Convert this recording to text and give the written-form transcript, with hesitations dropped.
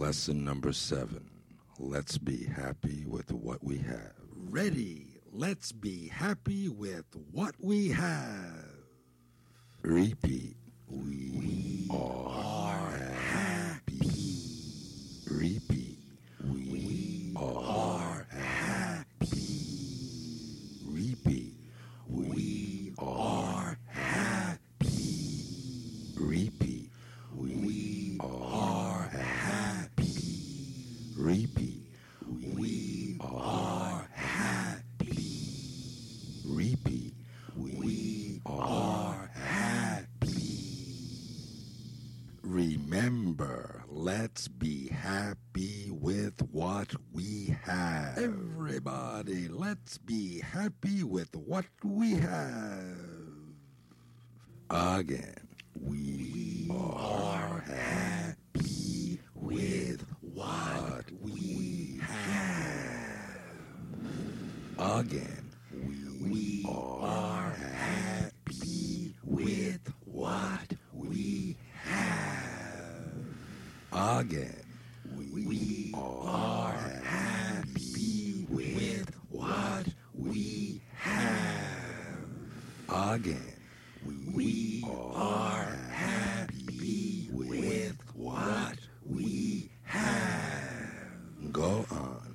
Lesson number 7. Let's be happy with what we have. Ready. Let's be happy with what we have. Repeat. We are happy. Repeat. We are happy. Repeat. We are happy. Repeat. We are happy. Repeat. We are happy. Repeat. We are happy. Remember, let's be happy with what we have. Everybody, let's be happy with what we have. Again, we are happy with what we have. Again, we are happy with what we have. Again, we are happy with what we have. Again, we are happy with what we have. Go on.